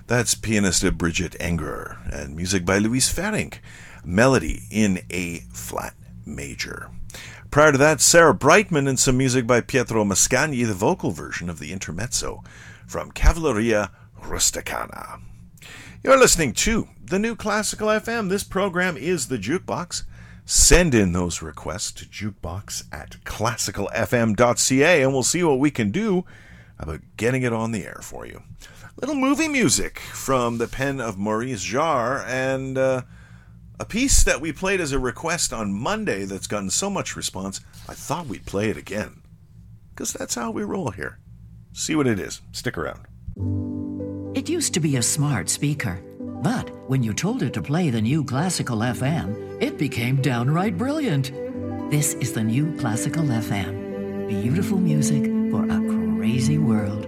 That's pianist Bridget Enger, and music by Louise Ferenc, Melody in A-flat major. Prior to that, Sarah Brightman and some music by Pietro Mascagni, the vocal version of the intermezzo from Cavalleria Rusticana. You're listening to the New Classical FM. This program is the Jukebox. Send in those requests to jukebox@classicalfm.ca, and we'll see what we can do about getting it on the air for you. Little movie music from the pen of Maurice Jarre, and a piece that we played as a request on Monday that's gotten so much response, I thought we'd play it again. Because that's how we roll here. See what it is. Stick around. It used to be a smart speaker, but when you told it to play the New Classical FM, it became downright brilliant. This is the New Classical FM. Beautiful music for a crazy world.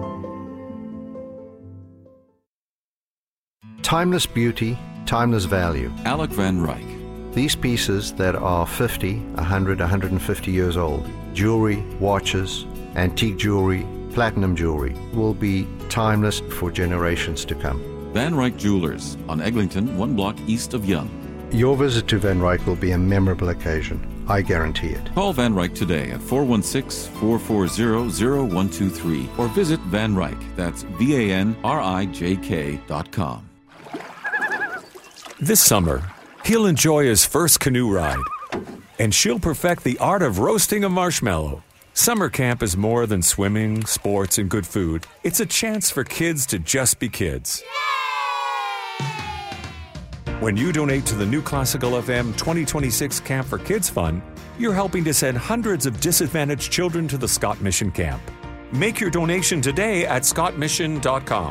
Timeless beauty, timeless value. Alec Van Ryck. These pieces that are 50, 100, 150 years old, jewelry, watches, antique jewelry, platinum jewelry, will be timeless for generations to come. Van Ryck Jewelers on Eglinton, 1 block east of Yonge. Your visit to Van Ryck will be a memorable occasion. I guarantee it. Call Van Ryck today at 416-440-0123 or visit Van Ryck. That's VANRIJK.com. This summer, he'll enjoy his first canoe ride, and she'll perfect the art of roasting a marshmallow. Summer camp is more than swimming, sports, and good food. It's a chance for kids to just be kids. When you donate to the New Classical FM 2026 Camp for Kids Fund, you're helping to send hundreds of disadvantaged children to the Scott Mission Camp. Make your donation today at scottmission.com.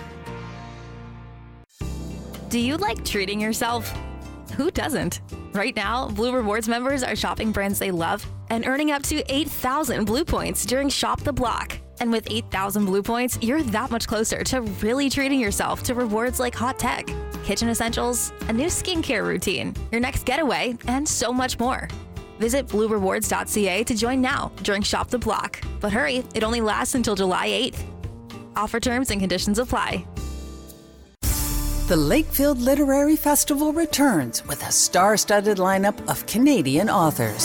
Do you like treating yourself? Who doesn't? Right now, Blue Rewards members are shopping brands they love and earning up to 8,000 Blue Points during Shop the Block. And with 8,000 Blue Points, you're that much closer to really treating yourself to rewards like hot tech, kitchen essentials, a new skincare routine, your next getaway, and so much more. Visit bluerewards.ca to join now during Shop the Block. But hurry, it only lasts until July 8th. Offer terms and conditions apply. The Lakefield Literary Festival returns with a star-studded lineup of Canadian authors.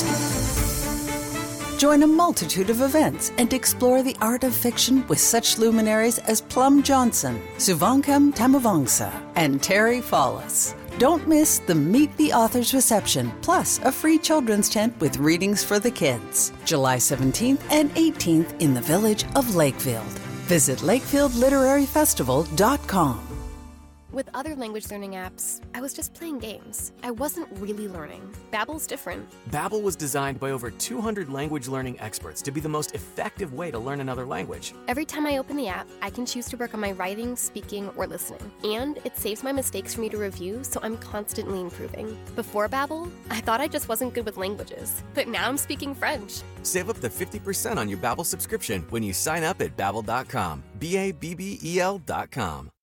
Join a multitude of events and explore the art of fiction with such luminaries as Plum Johnson, Suvankam Tamavangsa, and Terry Fallis. Don't miss the Meet the Authors reception, plus a free children's tent with readings for the kids. July 17th and 18th in the village of Lakefield. Visit lakefieldliteraryfestival.com. With other language learning apps, I was just playing games. I wasn't really learning. Babbel's different. Babbel was designed by over 200 language learning experts to be the most effective way to learn another language. Every time I open the app, I can choose to work on my writing, speaking, or listening. And it saves my mistakes for me to review, so I'm constantly improving. Before Babbel, I thought I just wasn't good with languages. But now I'm speaking French. Save up to 50% on your Babbel subscription when you sign up at babbel.com. BABBEL.com.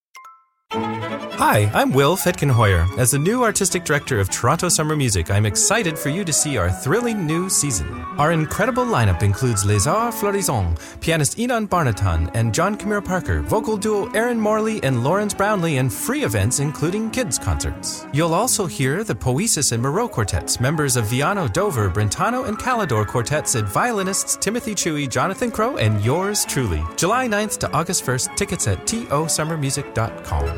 Hi, I'm Will Fetkenhoyer. As the new artistic director of Toronto Summer Music, I'm excited for you to see our thrilling new season. Our incredible lineup includes Les Arts Florissants, pianist Enon Barnaton and John Camille Parker, vocal duo Aaron Morley and Lawrence Brownlee, and free events including kids' concerts. You'll also hear the Poesis and Moreau Quartets, members of Viano, Dover, Brentano, and Calidor Quartets, and violinists Timothy Chewy, Jonathan Crow, and yours truly. July 9th to August 1st, tickets at tosummermusic.com.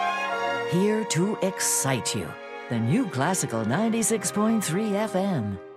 Here to excite you, the New Classical 96.3 FM.